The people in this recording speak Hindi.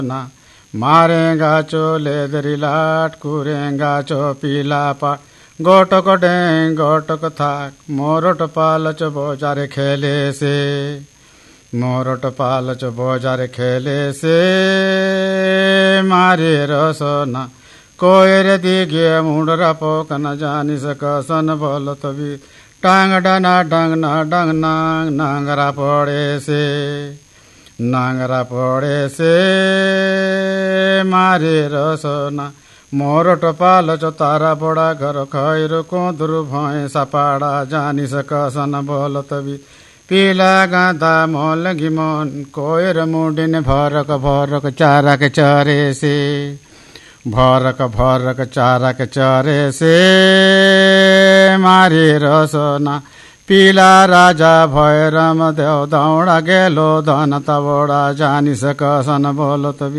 ना मारेगा चो लेदरी लाट कुरेगा चो पीला पाट गोटक डेंग गोटक थाक मोरट पालच बोजारे खेले से मोरट पालच बोजारे खेले से मारे रसना कोयर दिगे मुंडरा पोक न जानी सकसन बोल तभी टांग डना डंग ना डंग नांग नांगरा पड़े से मारे रसना मोरट पालच तारा बड़ा घर खैर कोदुर भय सपाड़ा जानी सकसन बोल तभी पीला गादा मोल घिमन कोयर मुंडिन भरक भरक चारक चरे से भरक भरक चारक चरे से मारे रसना पीला राजा भय राम देव दौड़ा गेलो धन तबोड़ा जानी सकसन बोल तभी